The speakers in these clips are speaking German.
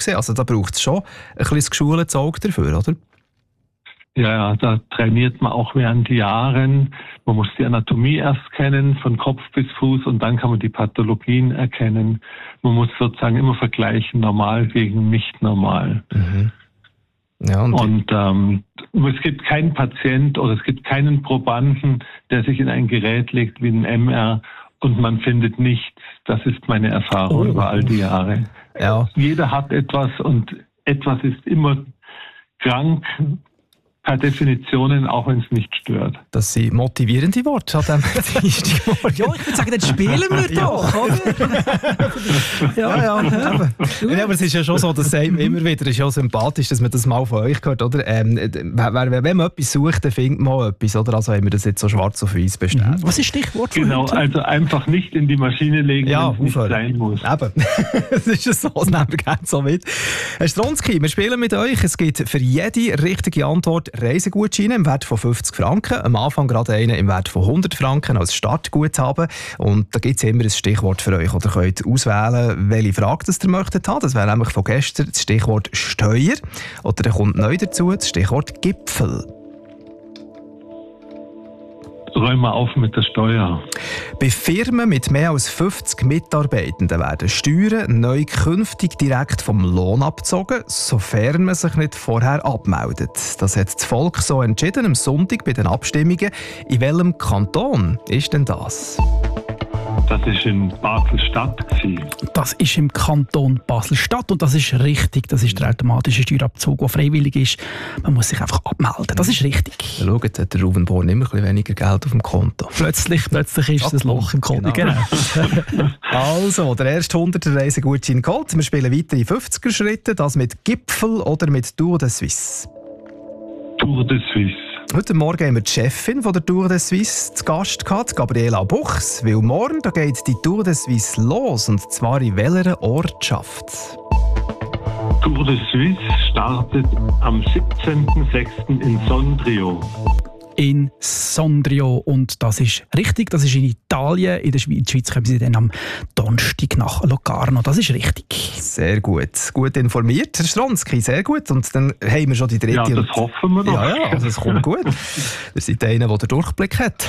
gesehen. Also da braucht es schon ein bisschen geschultes Auge dafür, oder? Ja, da trainiert man auch während Jahren. Man muss die Anatomie erst kennen, von Kopf bis Fuß, und dann kann man die Pathologien erkennen. Man muss sozusagen immer vergleichen, normal gegen nicht normal. Mhm. Ja, und es gibt keinen Patient oder es gibt keinen Probanden, der sich in ein Gerät legt wie ein MR und man findet nichts. Das ist meine Erfahrung über all die Jahre. Ja. Jeder hat etwas und etwas ist immer krank, per Definition, auch wenn es nicht stört. Das sind motivierende Worte an diesem Dienstagmorgen. Ja, ich würde sagen, dann spielen wir doch, oder? Ja, aber es ist ja schon so, das sagt man immer wieder, es ist ja sympathisch, dass man das mal von euch hört, oder? Wenn man etwas sucht, dann findet man etwas, oder? Also haben wir das jetzt so schwarz auf weiß bestätigt. Was ist Stichwort von Genau, heute? also einfach nicht in die Maschine legen, Ja, wenn es nicht sein muss. Eben, das ist ja so, das nehmen wir gerne so mit. Herr Stronski, wir spielen mit euch. Es gibt für jede richtige Antwort Reisegutscheine im Wert von 50 Franken. Am Anfang gerade einen im Wert von 100 Franken als Startguthaben. Und da gibt es immer ein Stichwort für euch. Oder könnt auswählen, welche Frage das ihr möchtet haben. Das wäre nämlich von gestern das Stichwort Steuer. Oder da kommt neu dazu das Stichwort Gipfel. Räum mal auf mit der Steuer. Bei Firmen mit mehr als 50 Mitarbeitenden werden Steuern neu künftig direkt vom Lohn abgezogen, sofern man sich nicht vorher abmeldet. Das hat das Volk so entschieden am Sonntag bei den Abstimmungen. In welchem Kanton ist denn das? Das ist in Basel-Stadt. Das ist im Kanton Basel-Stadt und das ist richtig. Das ist der automatische Steuerabzug, der freiwillig ist. Man muss sich einfach abmelden. Das ist richtig. Schaut, hat der Ruben Born immer ein bisschen weniger Geld auf dem Konto. Plötzlich ist das Loch im Konto. Genau. Also, der erste 100er Reisegutschein geholt. Wir spielen weiter in 50er-Schritten. Das mit Gipfel oder mit Tour de Suisse? Tour de Suisse. Heute Morgen haben wir die Chefin von der Tour de Suisse zu Gast gehabt, Gabriela Buchs, weil morgen da geht die Tour de Suisse los, und zwar in welcher Ortschaft? Tour de Suisse startet am 17.06. in Sondrio. In Sondrio. Und das ist richtig, das ist in Italien. In der Schweiz kommen sie dann am Donnerstag nach Locarno. Das ist richtig. Sehr gut. Gut informiert, Herr Stronski, sehr gut. Und dann haben wir schon die dritte. Ja, das hoffen wir doch. Ja, also es kommt gut. Ihr seid einer, der den Durchblick hat.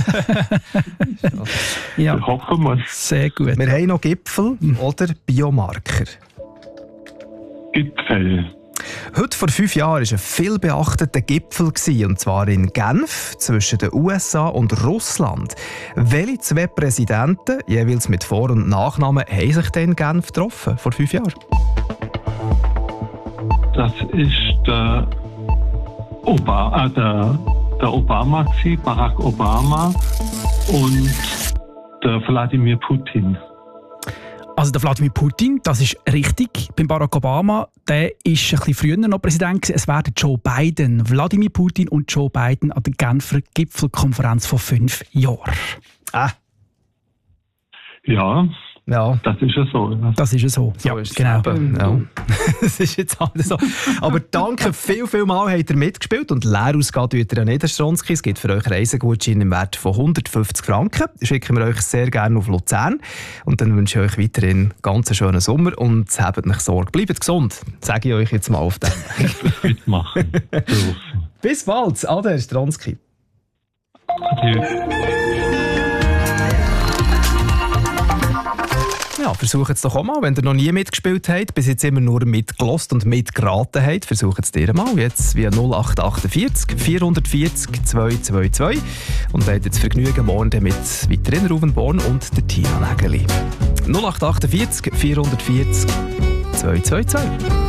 Ja, Das hoffen wir. sehr gut. Wir haben noch Gipfel oder Biomarker. Gipfel. Heute vor 5 Jahren war ein viel beachteter Gipfel, und zwar in Genf zwischen den USA und Russland. Welche 2 Präsidenten, jeweils mit Vor- und Nachnamen, haben sich denn in Genf getroffen, vor 5 Jahren? Das ist der Obama, Barack Obama und der Wladimir Putin. Also der Wladimir Putin, das ist richtig. Beim Barack Obama, der ist ein bisschen früher noch Präsident gewesen. Es werden Joe Biden, Wladimir Putin und Joe Biden an der Genfer Gipfelkonferenz vor 5 Jahren. Ja, das ist ja so. Das ist ja so. So ist es eben, ja. Das ist jetzt alles so. Aber danke, viel Mal habt ihr mitgespielt, und leer ausgehen tut ihr ja nicht, Herr Stronski. Es gibt für euch Reisegutschein im Wert von 150 Franken. Schicken wir euch sehr gerne auf Luzern. Und dann wünsche ich euch weiterhin einen ganz schönen Sommer und habt nicht Sorge. Bleibt gesund, sage ich euch jetzt mal auf dem. Mitmachen. Bis bald, Ade, Herr Stronski. Adieu. Ja, versucht es doch auch mal, wenn ihr noch nie mitgespielt habt, bis jetzt immer nur mitgelost und mitgeraten habt, versucht es dir mal. Jetzt via 0848 440 222 und habt jetzt Vergnügen morgen mit weiteren Ruben Born und der Tina Nägeli. 0848 440 222.